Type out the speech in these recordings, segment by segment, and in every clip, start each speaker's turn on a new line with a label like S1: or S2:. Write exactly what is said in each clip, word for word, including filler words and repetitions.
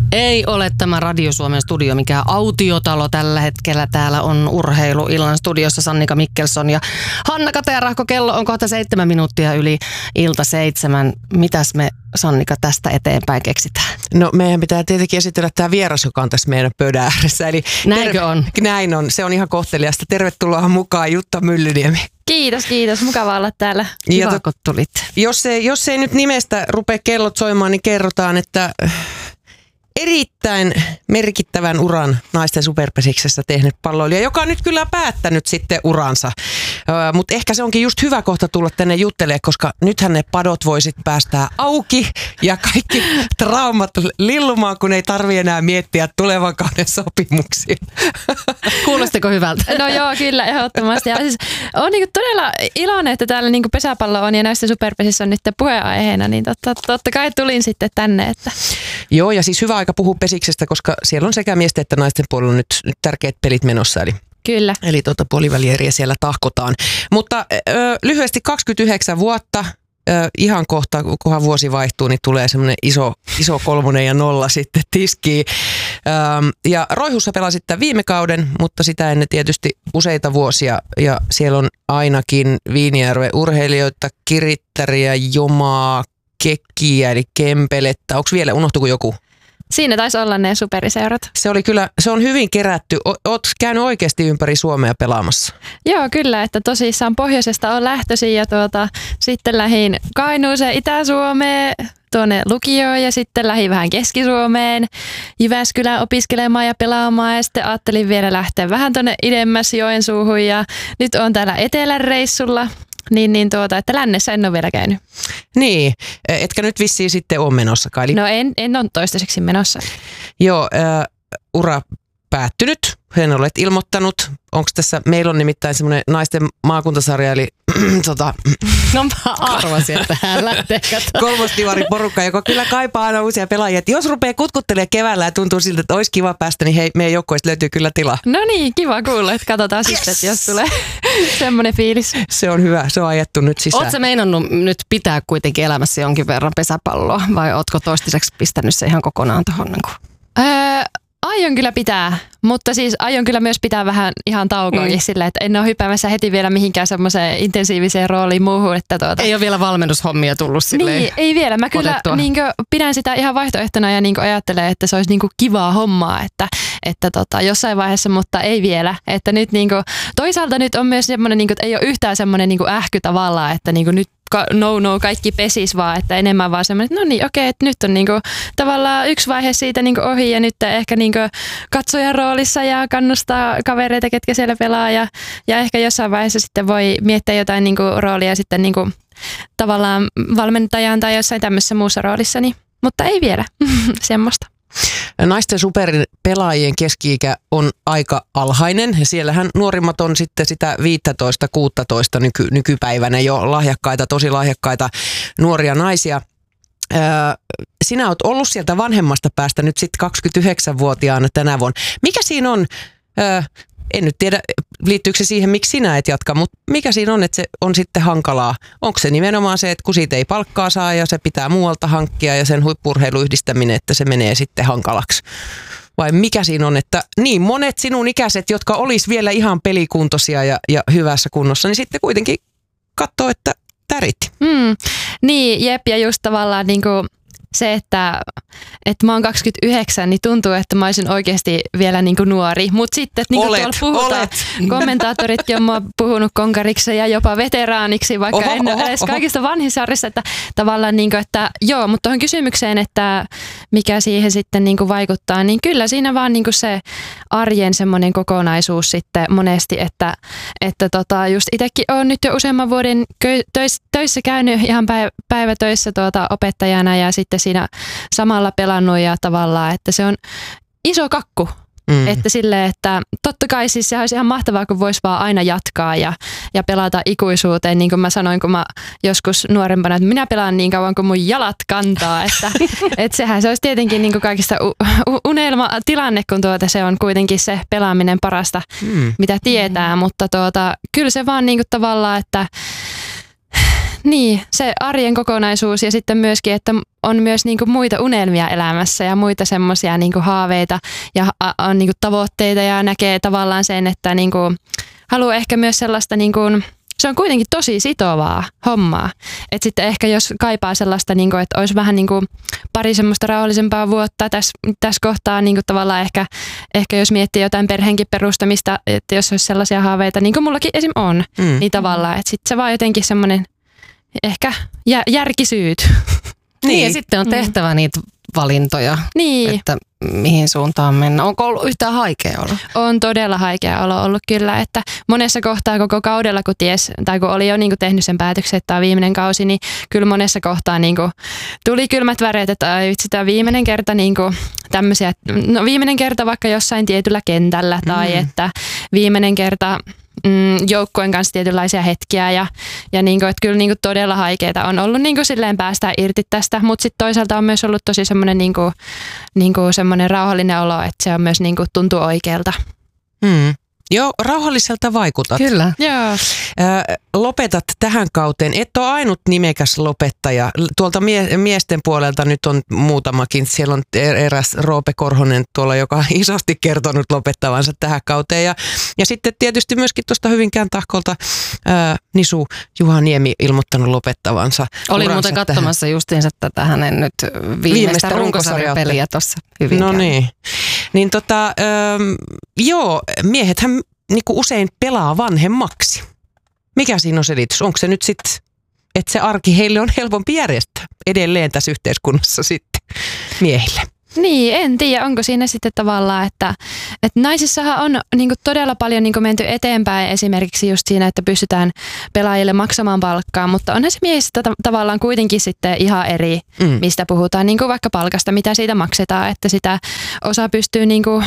S1: Ei ole tämä Radio Suomen studio mikään autiotalo tällä hetkellä. Täällä on Urheiluillan studiossa Sannika Mikkelson ja Hanna Katerahko. Kello on kohta seitsemän minuuttia yli ilta seitsemän. Mitäs me, Sannika, tästä eteenpäin keksitään?
S2: No meidän pitää tietenkin esitellä tämä vieras, joka on tässä meidän pöydän ääressä. Eli
S1: Näinkö on?
S2: Näin on. Se on ihan kohteliasta. Tervetuloa mukaan Jutta Myllyniemi.
S3: Kiitos, kiitos. Mukava olla täällä.
S1: Kiva, to- kun tulit.
S2: Jos ei, jos ei nyt nimestä rupea kellot soimaan, niin kerrotaan, että erittäin merkittävän uran naisten superpesiksessä tehnyt palloilija, joka on nyt kyllä päättänyt sitten uransa. Ö, mutta ehkä se onkin just hyvä kohta tulla tänne juttelemaan, koska nythän ne padot voisit päästää auki ja kaikki traumat lillumaan, kun ei tarvi enää miettiä tulevan kauden sopimuksia.
S1: Kuulostiko hyvältä?
S3: No joo, kyllä, ehdottomasti. Ja siis on niinku todella iloinen, että täällä niinku pesäpallo on ja naisten superpesissä on nyt puheenaiheena, niin totta, totta kai tulin sitten tänne. Että.
S2: Joo, ja siis hyvä aika puhua pesiksestä, koska siellä on sekä miesten että naisten puolella nyt, nyt tärkeät pelit menossa. Eli,
S3: Kyllä.
S2: Eli tuota puolivälieriä siellä tahkotaan. Mutta ö, lyhyesti kaksikymmentäyhdeksän vuotta, ö, ihan kohta, kunhan vuosi vaihtuu, niin tulee semmoinen iso, iso kolmonen ja nolla sitten tiskiin. Ö, ja Roihussa pelasit tämän viime kauden, mutta sitä ennen tietysti useita vuosia. Ja siellä on ainakin Viinijärven urheilijoita, Kirittäriä, Jomaa, Kekkiä eli Kempelettä. Onko vielä, unohtuiko joku?
S3: Siinä taisi olla ne superiseurat.
S2: Se oli kyllä, se on hyvin kerätty. Oot käynyt oikeasti ympäri Suomea pelaamassa.
S3: Joo, kyllä, että tosissaan pohjoisesta on lähtöisin ja tuota, sitten lähdin Kainuuseen, Itä-Suomeen, tuonne lukioon ja sitten lähdin vähän Keski-Suomeen, Jyväskylään opiskelemaan ja pelaamaan ja sitten ajattelin vielä lähteä vähän tuonne idemmäs Joensuuhun ja nyt on täällä etelän reissulla. Niin, niin tuota, että lännessä en ole vielä käynyt.
S2: Niin, etkä nyt vissiin sitten ole menossa, Kaili?
S3: No en, en ole toistaiseksi menossa.
S2: Joo, äh, ura päättynyt, hän olet ilmoittanut. Onko tässä, meillä on nimittäin semmoinen naisten maakuntasarja, eli tota,
S1: no mä arvasin, että hän lähtee
S2: kolmosdivari-porukka, joka kyllä kaipaa aina uusia pelaajia. Et jos rupeaa kutkuttelemaan keväällä ja tuntuu siltä, että olisi kiva päästä, niin hei, meidän joukkueesta löytyy kyllä tilaa.
S3: No niin, kiva kuulla, että katsotaan yes. sitten, että jos tulee semmoinen fiilis.
S2: Se on hyvä, se on ajettu nyt sisään.
S1: Oletko sä meinannut nyt pitää kuitenkin elämässä jonkin verran pesäpalloa vai ootko toistaiseksi pistänyt se ihan kokonaan tuohon?
S3: Öö, aion kyllä pitää, mutta siis aion kyllä myös pitää vähän ihan taukoakin mm. sillä, että en ole hyppäämässä heti vielä mihinkään semmoiseen intensiiviseen rooliin muuhun. Että tuota.
S1: Ei ole vielä valmennushommia tullut silleen.
S3: Niin, ei vielä. Mä kyllä niin kuin, pidän sitä ihan vaihtoehtona ja niin kuin, ajattelen, että se olisi niin kuin, kivaa hommaa, että, että tota, jossain vaiheessa, mutta ei vielä. Että nyt, niin kuin, toisaalta nyt on myös semmoinen, niin kuin, että ei ole yhtään semmoinen niin kuin ähky tavallaan, että niin kuin, nyt no no kaikki pesis vaan, että enemmän vaan semmoinen, että no niin okei, että nyt on niinku tavallaan yksi vaihe siitä niinku ohi ja nyt ehkä niinku katsojan roolissa ja kannustaa kavereita, ketkä siellä pelaa ja, ja ehkä jossain vaiheessa sitten voi miettiä jotain niinku roolia sitten niinku tavallaan valmentajan tai jossain tämmöisessä muussa roolissa, niin, mutta ei vielä semmoista.
S2: Naisten superpelaajien keski-ikä on aika alhainen ja siellähän nuorimmat on sitten sitä viisitoista kuusitoista nyky, nykypäivänä jo lahjakkaita, tosi lahjakkaita nuoria naisia. Öö, sinä olet ollut sieltä vanhemmasta päästä nyt sitten kaksikymmentäyhdeksänvuotiaana tänä vuonna. Mikä siinä on, öö, en nyt tiedä liittyykö se siihen, miksi sinä et jatka, mutta mikä siinä on, että se on sitten hankalaa? Onko se nimenomaan se, että kun siitä ei palkkaa saa ja se pitää muualta hankkia ja sen huippu-urheilun yhdistäminen, että se menee sitten hankalaksi? Vai mikä siinä on, että niin monet sinun ikäiset, jotka olisi vielä ihan pelikuntoisia ja, ja hyvässä kunnossa, niin sitten kuitenkin katsoo, että täritti.
S3: Mm, niin, jep, ja just tavallaan niin kuin se, että, että mä oon kaksikymmentäyhdeksän, niin tuntuu, että mä olisin oikeasti vielä niin kuin nuori. Mutta sitten, että niin kuin tuolla puhutaan, olet. Kommentaattoritkin on mua puhunut konkariksi ja jopa veteraaniksi, vaikka oho, en ole edes oho. kaikista vanhisarjissa. Että tavallaan, niin kuin, että joo, mutta tuohon kysymykseen, että mikä siihen sitten niin kuin vaikuttaa, niin kyllä siinä vaan niin kuin se arjen semmoinen kokonaisuus sitten monesti, että, että tota, just itsekin olen nyt jo useamman vuoden töissä käynyt ihan päivätöissä tuota opettajana ja sitten siinä samalla pelannut ja tavallaan, että se on iso kakku. Mm. Että silleen, että totta kai siis se olisi ihan mahtavaa, kun voisi vaan aina jatkaa ja, ja pelata ikuisuuteen. Niin kuin mä sanoin, kun mä joskus nuorempana, että minä pelaan niin kauan, kun mun jalat kantaa. Että, että sehän se olisi tietenkin niin kuin kaikista unelmatilanne, kun tuota se on kuitenkin se pelaaminen parasta, mm. mitä tietää. Mm. Mutta tuota, kyllä se vaan niin kuin tavallaan, että Niin, se arjen kokonaisuus ja sitten myöskin, että on myös niinku muita unelmia elämässä ja muita semmoisia niinku haaveita ja on niinku tavoitteita ja näkee tavallaan sen, että niinku haluaa ehkä myös sellaista, niinku, se on kuitenkin tosi sitovaa hommaa. Että sitten ehkä jos kaipaa sellaista, niinku, että olisi vähän niinku pari semmoista rauhallisempaa vuotta tässä täs kohtaa niinku tavallaan ehkä, ehkä jos miettii jotain perheenkin perustamista, että jos olisi sellaisia haaveita, niin kuin mullakin esim. On, mm. niin tavallaan, että sitten se vaan jotenkin semmoinen ehkä jär, järkisyyt.
S1: Niin, niin ja sitten on tehtävä mm. niitä valintoja, niin. Että mihin suuntaan mennä. Onko ollut yhtään haikea olo?
S3: On todella haikea olo ollut kyllä, että monessa kohtaa koko kaudella, kun ties, tai kun oli jo niin kuin tehnyt sen päätöksen, että tämä on viimeinen kausi, niin kyllä monessa kohtaa niin kuin tuli kylmät väreet, että vitsi, tämä viimeinen kerta niin kuin tämmöisiä, no viimeinen kerta vaikka jossain tietyllä kentällä, tai mm. että viimeinen kerta Mm, joukkueen kanssa tietynlaisia hetkiä ja, ja niinku, että kyllä niinku todella haikeeta on ollut niinku silleen päästään irti tästä, mutta sitten toisaalta on myös ollut tosi semmoinen niinku, niinku semmoinen rauhallinen olo, että se on myös niinku tuntuu oikealta.
S2: Mm. Joo, rauhalliselta vaikutat.
S1: Kyllä.
S3: Joo.
S2: Ö, lopetat tähän kauteen. Et ole ainut nimekäs lopettaja. Tuolta mie- miesten puolelta nyt on muutamakin. Siellä on eräs Roope Korhonen tuolla, joka on isosti kertonut lopettavansa tähän kauteen. Ja, ja sitten tietysti myöskin tuosta Hyvinkään Tahkolta ö, Nisu Juha Niemi ilmoittanut lopettavansa.
S1: Olin muuten katsomassa tähän. Justiinsa tätä hänen nyt viimeistä, viimeistä runkosarjapeliä tuossa Hyvinkään.
S2: No niin. Niin tota, ö, joo, miehethän niinku usein pelaa vanhemmaksi. Mikä siinä on selitys? Onko se nyt sitten, että se arki heille on helpompi järjestää edelleen tässä yhteiskunnassa sitten miehille?
S3: Niin, en tiedä, onko siinä sitten tavallaan, että, että naisissahan on niin kuin todella paljon niin kuin menty eteenpäin esimerkiksi just siinä, että pystytään pelaajille maksamaan palkkaa, mutta onhan se miehissä ta- tavallaan kuitenkin sitten ihan eri, mm. mistä puhutaan, niin kuin vaikka palkasta, mitä siitä maksetaan, että sitä osa pystyy niin kuin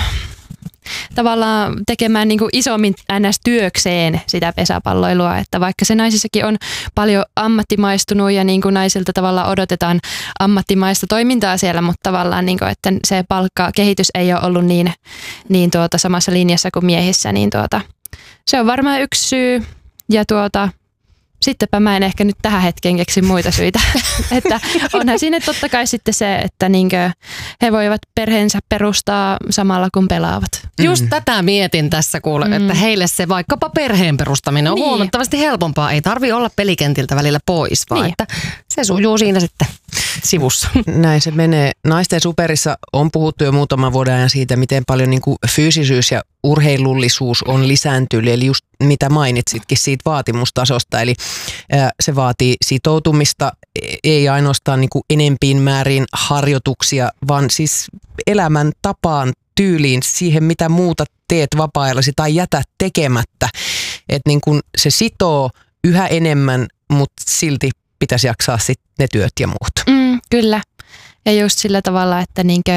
S3: tavallaan tekemään niin kuin isommin ns-työkseen sitä pesäpalloilua, että vaikka se naisissakin on paljon ammattimaistunut ja niin kuin naisilta tavallaan odotetaan ammattimaista toimintaa siellä, mutta tavallaan niin kuin, että se palkkakehitys ei ole ollut niin, niin tuota, samassa linjassa kuin miehissä, niin tuota, se on varmaan yksi syy ja tuota, sittenpä mä en ehkä nyt tähän hetkeen keksi muita syitä. Että onhan siinä totta kai sitten se, että niinkö he voivat perheensä perustaa samalla kun pelaavat.
S1: Mm. Just tätä mietin tässä kuule, mm. että heille se vaikkapa perheen perustaminen on niin. huomattavasti helpompaa. Ei tarvitse olla pelikentiltä välillä pois, vaan niin. että se sujuu siinä sitten sivussa.
S2: Näin se menee. Naisten superissa on puhuttu jo muutaman vuoden ajan siitä, miten paljon niin kuin fyysisyys ja urheilullisuus on lisääntynyt. Eli just mitä mainitsitkin siitä vaatimustasosta. Eli ää, se vaatii sitoutumista, ei ainoastaan niin kuin enempiin määrin harjoituksia, vaan siis elämäntapaan, tyyliin, siihen mitä muuta teet vapaa-ajallasi tai jätät tekemättä. Että niin kuin se sitoo yhä enemmän, mutta silti pitäisi jaksaa sitten ne työt ja muut.
S3: Mm, kyllä. Ja just sillä tavalla, että niinkö,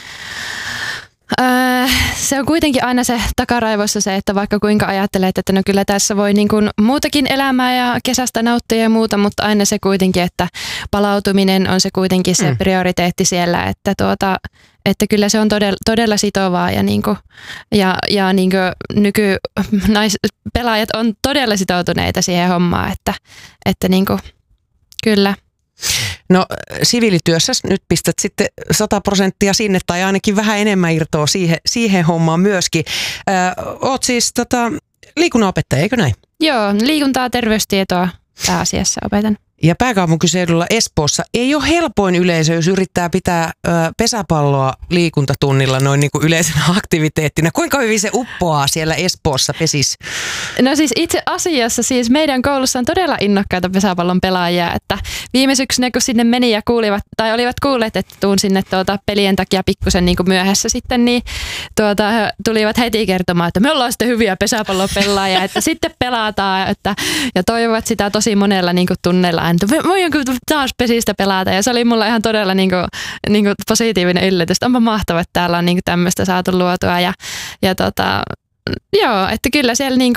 S3: äh, se on kuitenkin aina se takaraivossa se, että vaikka kuinka ajattelet, että no kyllä tässä voi niin kuin muutakin elämää ja kesästä nauttia ja muuta, mutta aina se kuitenkin, että palautuminen on se kuitenkin se mm. prioriteetti siellä, että tuota, että kyllä se on todella, todella sitovaa ja, niinku, ja, ja niinku nykypelaajat on todella sitoutuneita siihen hommaan, että, että niinku, kyllä.
S2: No siviilityössä nyt pistät sitten sata prosenttia sinne tai ainakin vähän enemmän irtoa siihen, siihen hommaan myöskin. Ö, oot siis tota, liikunnanopettaja, eikö näin?
S3: Joo, liikuntaa, terveystietoa pääasiassa opetan.
S2: Ja pääkaupunkiseudulla Espoossa ei ole helpoin yleisö, jos yrittää pitää ö, pesäpalloa liikuntatunnilla noin niin kuin yleisenä aktiviteettina. Kuinka hyvin se uppoaa siellä Espoossa pesis?
S3: No siis itse asiassa siis meidän koulussa on todella innokkaita pesäpallon pelaajia, että viime syksynä kun sinne meni ja kuulivat, tai olivat kuulleet, että tuun sinne tuota pelien takia pikkusen niin kuin myöhässä sitten, niin tuota, tulivat heti kertomaan, että me ollaan sitten hyviä pesäpallon pelaajia, että sitten pelataan, että, ja toivovat sitä tosi monella niin kuin tunneilla. Voinko taas pesistä pelata? Ja se oli mulla ihan todella niinku, niinku positiivinen yllätys. Onpa mahtavaa, että täällä on niinku tämmöistä saatu luotua. Ja, ja tota, joo, että kyllä siellä niinku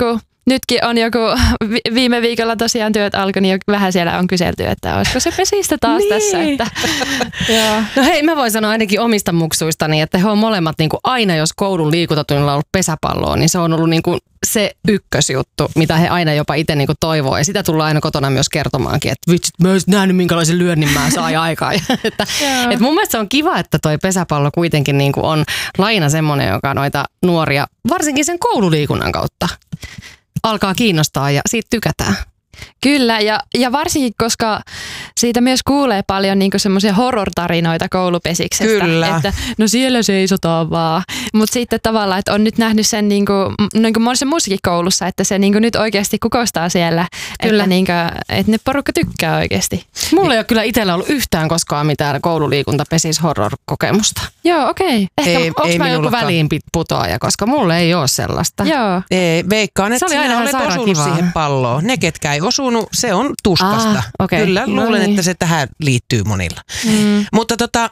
S3: nytkin on joku, viime viikolla tosiaan työt alkoi, niin vähän siellä on kyselty, että olisiko se pesistä taas niin. tässä. Että,
S1: no hei, mä voin sanoa ainakin omista muksuistani, että he on molemmat niin kuin aina, jos koulun liikuntatunnilla on ollut pesäpalloa, niin se on ollut niin kuin se ykkösjuttu, mitä he aina jopa itse niin kuin toivoo. Ja sitä tullaan aina kotona myös kertomaankin, että vitsit, mä olisin nähnyt minkälaisen lyönnin mä sain aikaan. että, et mun mielestä se on kiva, että toi pesäpallo kuitenkin niin kuin on laina semmoinen, joka noita nuoria, varsinkin sen koululiikunnan kautta, alkaa kiinnostaa ja siitä tykätään.
S3: Kyllä, ja, ja varsinkin, koska siitä myös kuulee paljon niinku semmoisia horror-tarinoita koulupesiksestä.
S2: Kyllä.
S3: Että no siellä seisotaan vaan. Mutta sitten tavallaan, että on nyt nähnyt sen niinku, niinku monessa muussakin koulussa, että se niinku nyt oikeasti kukoistaa siellä. Kyllä. Että, niinku, että ne porukka tykkää oikeasti.
S1: Mulla ei ole kyllä itsellä ollut yhtään koskaan mitään koululiikuntapesis-horror-kokemusta.
S3: Joo, okei.
S1: Ehkä ei, onko ei mä joku väliinputoaja, koska mulla ei ole sellaista.
S3: Joo.
S2: Ei, veikkaan, että sinä olet osunut kivaa. Siihen palloon. Ne, ketkä ei osunut, se on tuskasta. Ah, okay. Kyllä, luulen, no niin. että se tähän liittyy monilla. Mm. Mutta tota,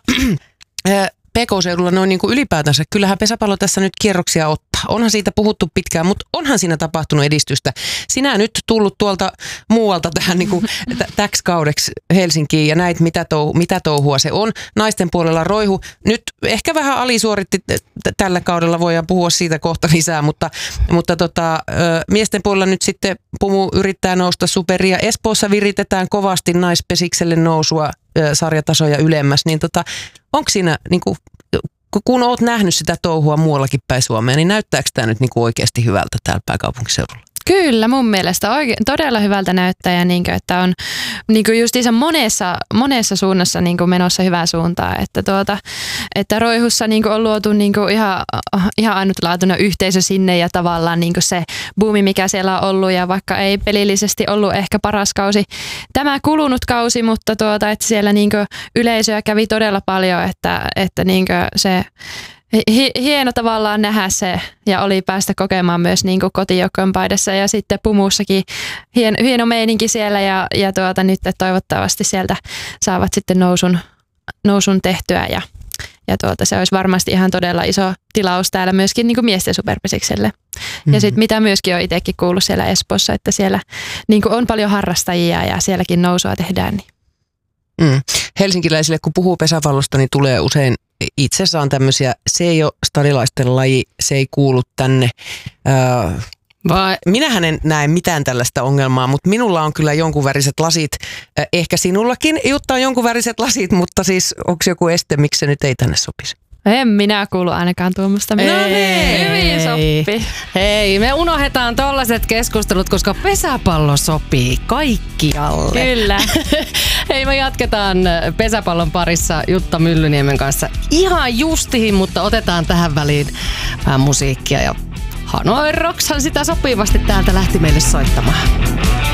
S2: P K-seudulla noin niin kuin ylipäätänsä, kyllähän pesäpallo tässä nyt kierroksia ottaa. Onhan siitä puhuttu pitkään, mutta onhan siinä tapahtunut edistystä. Sinä nyt tullut tuolta muualta tähän niin kuin täksi kaudeksi Helsinkiin ja näit, mitä, touhu, mitä touhua se on. Naisten puolella roihu. Nyt ehkä vähän alisuoritti tällä kaudella, voidaan puhua siitä kohta lisää, mutta, mutta tota, miesten puolella nyt sitten Pumu yrittää nousta superia. Espoossa viritetään kovasti naispesikselle nousua sarjatasoja ylemmäs, niin tota, onko siinä, niin kuin, kun oot nähnyt sitä touhua muuallakin päin Suomea, niin näyttääkö tämä nyt niin kuin oikeasti hyvältä täällä pääkaupunkiseudulla?
S3: Kyllä, mun mielestä oikein, todella hyvältä näyttää ja niin kuin, että on niin kuin justiinsa monessa, monessa suunnassa niin kuin menossa hyvää suuntaa. Että, tuota, että Roihussa niin kuin on luotu niin kuin ihan, ihan ainutlaatuinen yhteisö sinne ja tavallaan niin kuin se buumi, mikä siellä on ollut ja vaikka ei pelillisesti ollut ehkä paras kausi tämä kulunut kausi, mutta tuota, että siellä niin kuin yleisöä kävi todella paljon, että, että niin kuin se hieno tavallaan nähdä se ja oli päästä kokemaan myös niin kuin kotijoukkojen paidassa ja sitten Pumussakin hieno, hieno meininki siellä ja, ja tuota, nyt toivottavasti sieltä saavat sitten nousun, nousun tehtyä ja, ja tuota, se olisi varmasti ihan todella iso tilaus täällä myöskin niin kuin miesten superpesikselle. Mm-hmm. Ja sitten mitä myöskin on itsekin kuullut siellä Espoossa, että siellä niin kuin on paljon harrastajia ja sielläkin nousua tehdään. Niin.
S2: Mm. Helsinkiläisille kun puhuu pesäpallosta, niin tulee usein itse asiassa on tämmöisiä, se ei ole stadilaisten laji, se ei kuulu tänne. Öö, Vai? Minähän en näe mitään tällaista ongelmaa, mutta minulla on kyllä jonkun väriset lasit. Ehkä sinullakin, Jutta, on jonkun väriset lasit, mutta siis onko joku este, miksi se nyt ei tänne sopisi?
S3: En minä kuulu ainakaan tuommoista.
S1: No hei,
S3: hyvin sopii.
S1: Hei, me unohdetaan tollaiset keskustelut, koska pesäpallo sopii kaikkialle.
S3: Kyllä.
S1: Hei, me jatketaan pesäpallon parissa Jutta Myllyniemen kanssa ihan justiin, mutta otetaan tähän väliin vähän musiikkia. Ja Hanoi Roxhan sitä sopivasti täältä lähti meille soittamaan.